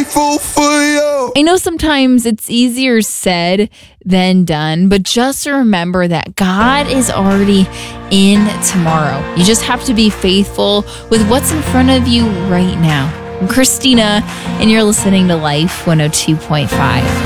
grateful for you. I know sometimes it's easier said than done, but just remember that God is already in tomorrow. You just have to be faithful with what's in front of you right now. I'm Christina, and you're listening to Life 102.5.